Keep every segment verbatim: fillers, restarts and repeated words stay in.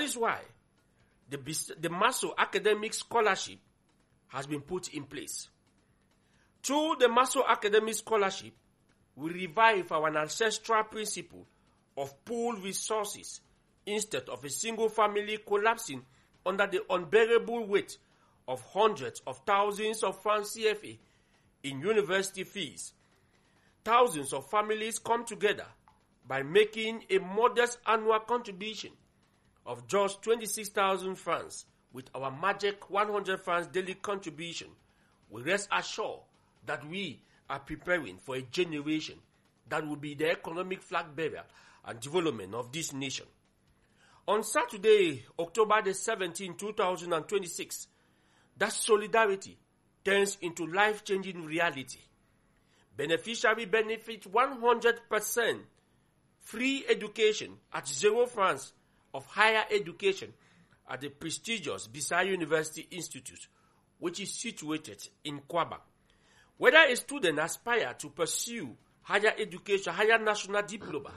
is why the, the Maso Academic Scholarship has been put in place. Through the Maso Academic Scholarship, we revive our ancestral principle of pooled resources instead of a single family collapsing under the unbearable weight of hundreds of thousands of francs C F A in university fees. Thousands of families come together by making a modest annual contribution of just twenty-six thousand francs with our magic one hundred francs daily contribution. We rest assured that we are preparing for a generation that will be the economic flag bearer and development of this nation. On Saturday, October the seventeenth, two thousand twenty-six, that solidarity turns into life-changing reality. Beneficiary benefit one hundred percent free education at zero francs of higher education at the prestigious Bissaye University Institute, which is situated in Kwaba. Whether a student aspires to pursue higher education, higher national diploma,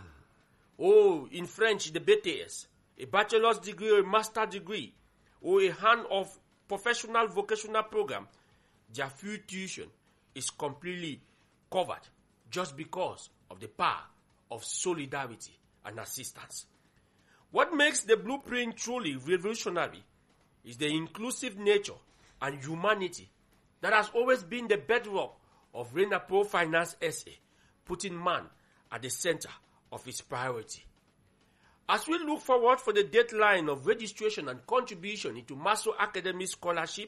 or in French, the B T S, a bachelor's degree or a master's degree, or a hand of professional vocational program, their free tuition is completely covered just because of the power of solidarity and assistance. What makes the blueprint truly revolutionary is the inclusive nature and humanity that has always been the bedrock of RENAPRO Finance S A, putting man at the center of its priority. As we look forward for the deadline of registration and contribution into Maso Academic Scholarship,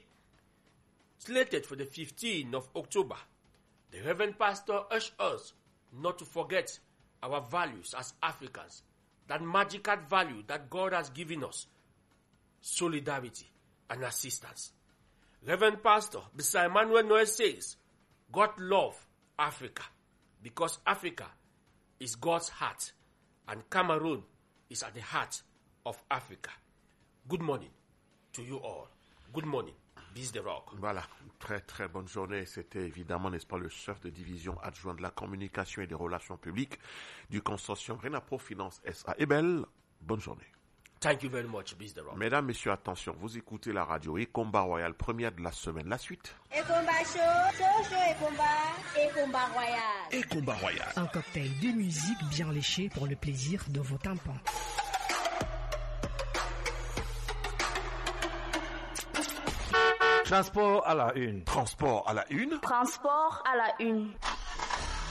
slated for the fifteenth of October, the Reverend Pastor urged us not to forget our values as Africans, that magical value that God has given us, solidarity and assistance. Reverend Pastor Bissaye Emmanuel Noel says, God loves Africa because Africa is God's heart and Cameroon is at the heart of Africa. Good morning to you all. Good morning, Biz de Rock. Voilà, très très bonne journée. C'était évidemment, n'est-ce pas, le chef de division adjoint de la communication et des relations publiques du consortium RENAPRO Finance S A. Et belle, bonne journée. Thank you very much, Biz de Rock. Mesdames, messieurs, attention, vous écoutez la radio et Combat Royal, première de la semaine. La suite. Et combat chaud, chaud chaud et combat, et combat royal. Et combat royal. Un cocktail de musique bien léché pour le plaisir de vos tympans. Transport à la une. Transport à la une. Transport à la une.